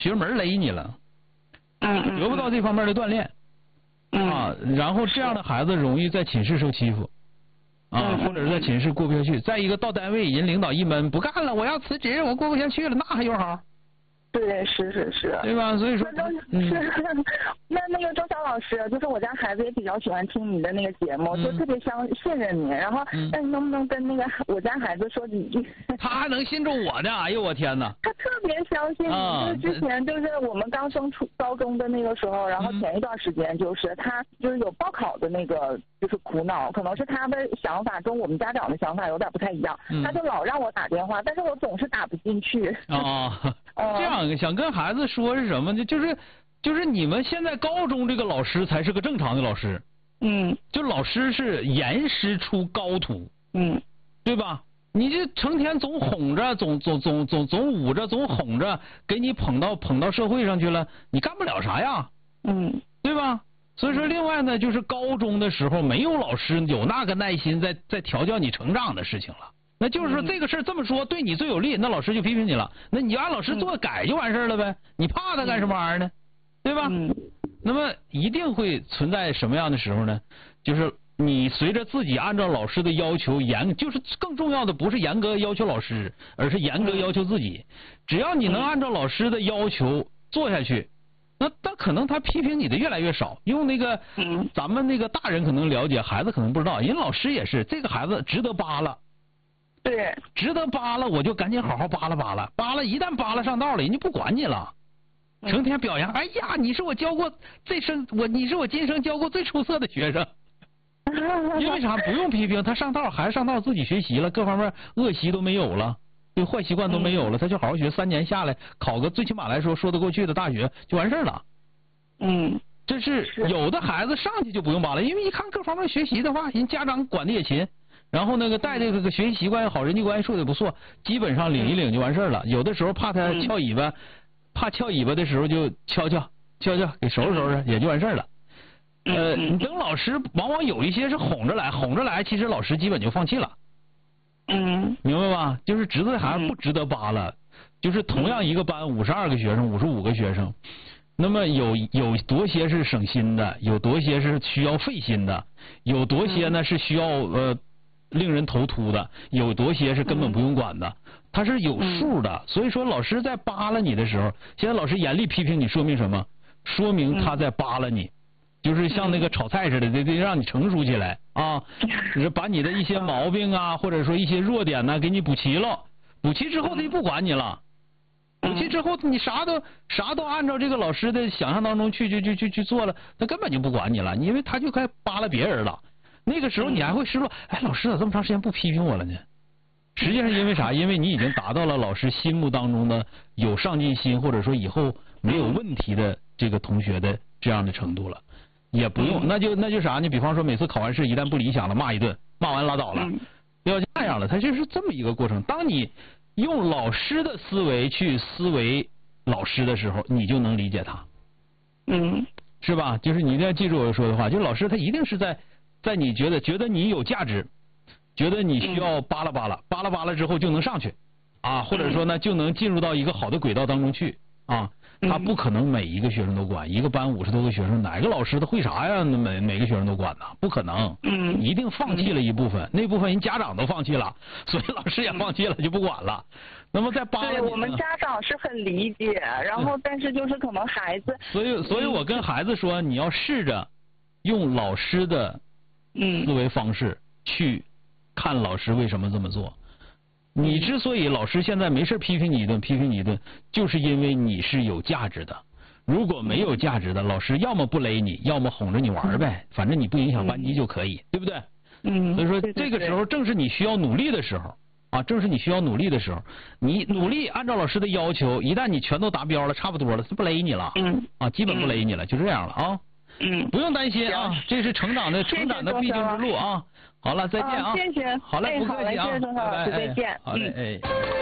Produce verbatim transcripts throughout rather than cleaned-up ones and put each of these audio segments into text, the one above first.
学门勒你了， 嗯， 得不到这方面的锻炼， 嗯啊，然后这样的孩子容易在寝室受欺负，啊，或者是在寝室过不下去。再一个到单位，人领导一闷，不干了，我要辞职，我过不下去了，那还有好？ 对，是是是， 对吧？所以说， 那嗯， 是那那个周晓老师，就是我家孩子也比较喜欢听你的那个节目， 嗯、 就特别相信任你。然后， 嗯、 那你能不能跟那个我家孩子说几句？ 他还能信着我呢？哎呦我天哪！ 他特别相信你， 啊、 就是之前就是我们刚升初高中的那个时候，然后前一段时间就是他就是有报考的那个就是苦恼，可能是他的想法跟我们家长的想法有点不太一样， 嗯、 他就老让我打电话，但是我总是打不进去。 啊，这样想跟孩子说是什么呢？就是就是你们现在高中这个老师才是个正常的老师， 嗯， 就老师是严师出高徒， 嗯， 对吧？你这成天总哄着，总总总总总捂着，总哄着，给你捧到捧到社会上去了，你干不了啥呀， 嗯， 对吧？所以说，另外呢，就是高中的时候没有老师有那个耐心在在调教你成长的事情了。那就是说这个事儿这么说对你最有利，那老师就批评你了，那你就按老师做改就完事儿了呗，你怕他干什么玩意儿呢？对吧？ 嗯。 那么一定会存在什么样的时候呢？就是你随着自己按照老师的要求严，就是更重要的不是严格要求老师，而是严格要求自己。只要你能按照老师的要求做下去，那那可能他批评你的越来越少。用那个咱们那个大人可能了解，孩子可能不知道，人老师也是，这个孩子值得扒拉。 对， 值得扒拉，我就赶紧好好扒拉扒拉，扒拉一旦扒拉上道了，人家不管你了，成天表扬，哎呀，你是我教过这生我，你是我今生教过最出色的学生。因为啥？不用批评，他上道还是上道，自己学习了，各方面恶习都没有了，对坏习惯都没有了，他就好好学，三年下来考个最起码来说说得过去的大学就完事儿了。 嗯， 这是有的孩子上去就不用扒拉，因为一看各方面学习的话，人家长管的也勤。然后那个带这个学习习惯好，人际关系处的不错，基本上领一领就完事儿了。有的时候怕他翘尾巴，怕翘尾巴的时候就敲敲敲敲，给收拾收拾也就完事儿了。呃，你等老师往往有一些是哄着来，哄着来，其实老师基本就放弃了。 嗯， 明白吧？就是值得还是不值得扒拉？就是同样一个班五十二个学生，五十五个学生，那么有有多些是省心的，有多些是需要费心的，有多些呢是需要呃。令人头秃的，有多些是根本不用管的，他是有数的。所以说老师在扒拉你的时候，现在老师严厉批评你，说明什么？说明他在扒拉你，就是像那个炒菜似的，得得让你成熟起来啊，就是把你的一些毛病啊，或者说一些弱点呢，给你补齐了。补齐之后他就不管你了，补齐之后你啥都啥都按照这个老师的想象当中去去去去去做了，他根本就不管你了，因为他就该扒拉别人了。那个时候你还会失落，哎，老师咋这么长时间不批评我了呢？实际上因为啥？因为你已经达到了老师心目当中的有上进心，或者说以后没有问题的这个同学的这样的程度了，也不用，那就那就啥呢？比方说每次考完试一旦不理想了，骂一顿，骂完拉倒了，不要那样了。它就是这么一个过程。当你用老师的思维去思维老师的时候，你就能理解他， 嗯， 是吧？就是你一定要记住我说的话，就老师他一定是在。在你觉得觉得你有价值，觉得你需要扒拉扒拉，扒拉扒拉之后就能上去，啊，或者说呢就能进入到一个好的轨道当中去啊。他不可能每一个学生都管，一个班五十多个学生，哪个老师他会啥呀？每每个学生都管呢？不可能， 嗯， 一定放弃了一部分，那部分人家长都放弃了，所以老师也放弃了，就不管了。那么在扒拉， 对我们家长是很理解，然后但是就是可能孩子， 所以所以我跟孩子说，你要试着用老师的。思维方式去看老师为什么这么做。你之所以老师现在没事批评你一顿，批评你一顿，就是因为你是有价值的。如果没有价值的，老师要么不勒你，要么哄着你玩呗，反正你不影响班级就可以，对不对？ 嗯。 所以说这个时候正是你需要努力的时候啊，正是你需要努力的时候。你努力按照老师的要求，一旦你全都达标了，差不多了，他不勒你了， 嗯， 啊，基本不勒你了，就这样了啊。 嗯， 不用担心啊，这是成长的成长的必经之路啊。好了，再见啊！ 谢谢， 好嘞，不客气啊， 谢谢钟晓老师，再见。 好嘞，哎。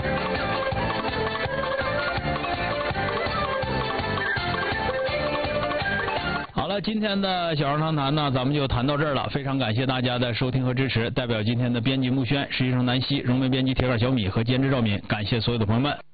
好了，今天的小儿长谈呢，咱们就谈到这儿了。非常感谢大家的收听和支持。代表今天的编辑木轩、实习生南希、荣媒编辑铁杆小米和监制赵敏，感谢所有的朋友们。